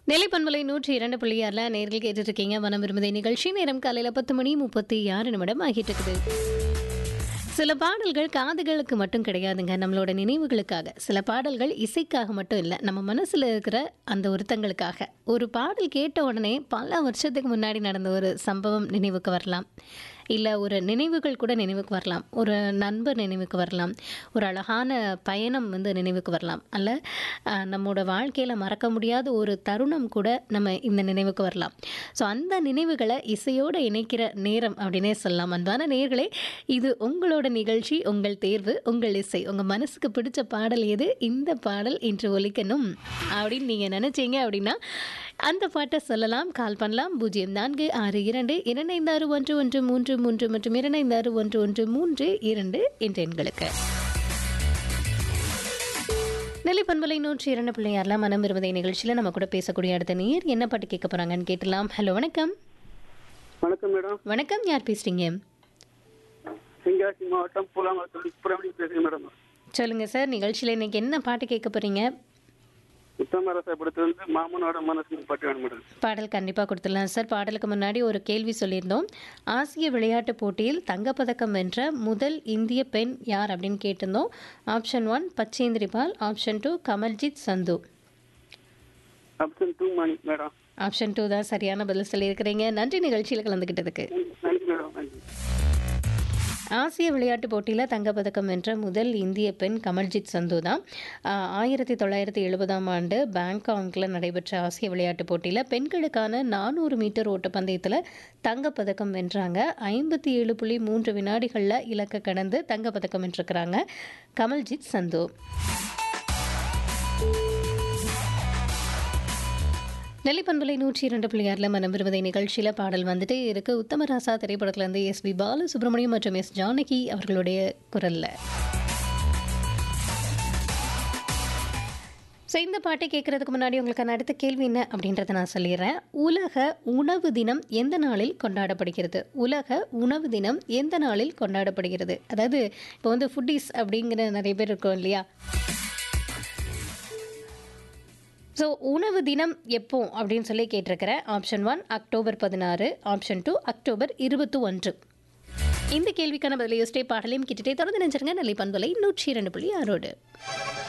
நிலைப்பண்பலை 102.6 நேர்கள் கேட்டுட்டு இருக்கீங்க. மனம் விரும்புதை நிகழ்ச்சி. நேரம் காலையில் 10:36 ஆகிட்டு இருக்குது. சில பாடல்கள் காதுகளுக்கு மட்டும் கிடையாதுங்க, நம்மளோட நினைவுகளுக்காக. சில பாடல்கள் இசைக்காக மட்டும் இல்லை, நம்ம மனசில் இருக்கிற அந்த ஒருத்தங்களுக்காக. ஒரு பாடல் கேட்ட உடனே பல வருஷத்துக்கு முன்னாடி நடந்த ஒரு சம்பவம் நினைவுக்கு வரலாம், இல்லை ஒரு நினைவுகள் கூட நினைவுக்கு வரலாம், ஒரு நண்பர் நினைவுக்கு வரலாம், ஒரு அழகான பயணம் நினைவுக்கு வரலாம், அல்ல நம்மளோட வாழ்க்கையில் மறக்க முடியாத ஒரு தருணம் கூட நம்ம இந்த நினைவுக்கு வரலாம். ஸோ அந்த நினைவுகளை இசையோடு இணைக்கிற நேரம் அப்படின்னே சொல்லலாம். அன்பான நேயர்களே, இது உங்களோட நிகழ்ச்சி, உங்கள் தேர்வு, உங்கள் இசை. உங்கள் மனசுக்கு பிடிச்ச பாடல் எது, இந்த பாடல் இன்று ஒலிக்கணும் அப்படின்னு நீங்கள் நினச்சிங்க அப்படின்னா அந்த பாட்டை சொல்லலாம். கால் பண்ணலாம் 0462256113 மற்றும் 256113 என்ற எண்களுக்கு. நிலைப்பண்பலை 102.6 மனம் விரும்புதை நிகழ்ச்சியில் நம்ம கூட பேசக்கூடிய அடுத்த நேயர் என்ன பாட்டு கேட்க போறாங்கன்னு கேட்டலாம். ஹலோ, வணக்கம். வணக்கம் மேடம். வணக்கம், யார் பேசுறீங்க? தென்காசி மாவட்டம் பூலாங்குளத்தூர் சுப்பிரமணியம் பேசுகிறேன் மேடம். சொல்லுங்க சார், நிகழ்ச்சியில் இன்னைக்கு என்ன பாட்டு கேட்க போறீங்க? உத்தமரச படத்துல மாமனோட மனசு பாட்டு வேணும் மேடம். பாடல் கண்டிப்பாக கொடுத்துடலாம் சார். பாடலுக்கு முன்னாடி ஒரு கேள்வி சொல்லியிருந்தோம். ஆசிய விளையாட்டுப் போட்டியில் தங்கப்பதக்கம் வென்ற முதல் இந்திய பெண் யார் அப்படின்னு கேட்டிருந்தோம். ஆப்ஷன் 1 பச்சேந்திரி பால், ஆப்ஷன் 2 கமல்ஜித் சந்து. ஆப்ஷன் 2 மணி மேடம். ஆப்ஷன் 2 தான் சரியான பதில் சொல்லியிருக்கிறீங்க. நன்றி நிகழ்ச்சியில் கலந்துக்கிட்டதுக்கு. நன்றி மேடம். நன்றி. ஆசிய விளையாட்டுப் போட்டியில் தங்கப்பதக்கம் வென்ற முதல் இந்திய பெண் கமல்ஜித் சந்து தான். 1970ஆம் ஆண்டு பேங்காங்கில் நடைபெற்ற ஆசிய விளையாட்டுப் போட்டியில் பெண்களுக்கான 400 மீட்டர் ஓட்டப்பந்தயத்தில் தங்கப்பதக்கம் வென்றாங்க. 57.3 வினாடிகளில் இலக்கை கடந்து தங்கப்பதக்கம் வென்றிருக்கிறாங்க கமல்ஜித் சந்து. நிலைப்பண்பலை 102.6 மனம் விரும்புதை நிகழ்ச்சியில் பாடல் வந்துட்டு இருக்கு. உத்தமராசா திரைப்படத்திலிருந்து எஸ்.பி. பாலசுப்ரமணியம் மற்றும் எஸ். ஜானகி அவர்களுடைய குரல்ல. ஸோ இந்த பாட்டை கேட்கறதுக்கு முன்னாடி உங்களுக்கான அடுத்த கேள்வி என்ன அப்படின்றத நான் சொல்லிடுறேன். உலக உணவு தினம் எந்த நாளில் கொண்டாடப்படுகிறது? உலக உணவு தினம் எந்த நாளில் கொண்டாடப்படுகிறது? அதாவது இப்போ ஃபுட்டீஸ் அப்படிங்கிற நிறைய பேர் இருக்கோம் இல்லையா? ஸோ உணவு தினம் எப்போ அப்படின்னு சொல்லி கேட்டிருக்கிறேன். Option 1 October 16, option 2 October 21. இந்த கேள்விக்கான பதிலை யோசிச்சே பாடலையும் கேட்டுட்டே தொடர்ந்து நினைச்சிருங்க. நிலைப்பண்பலை 102.6.